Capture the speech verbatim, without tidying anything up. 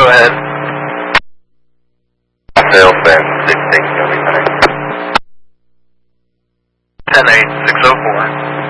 go ahead. Sailfin sixteen, go be fine. ten eight, six oh four.